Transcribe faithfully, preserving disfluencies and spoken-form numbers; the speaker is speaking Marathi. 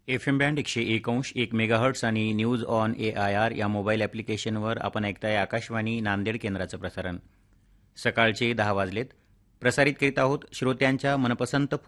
एफ एम बँड एकशे एक अंश एक मेगाहर्ट्स आणि news on A I R या मोबाईल ॲप्लिकेशनवर आपण ऐकताय आकाशवाणी नांदेड केंद्राचं प्रसारण. सकाळचे दहा वाजलेत. प्रसारित करीत आहोत श्रोत्यांच्या मनपसंत